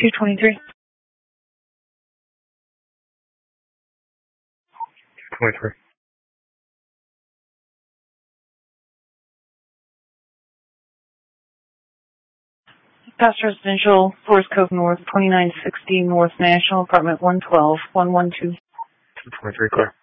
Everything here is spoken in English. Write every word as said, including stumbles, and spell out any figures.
two twenty-three. two twenty-three. Past Residential, Forest Cove North, twenty-nine sixty North National, apartment one twelve, one one two. two twenty-three, clear.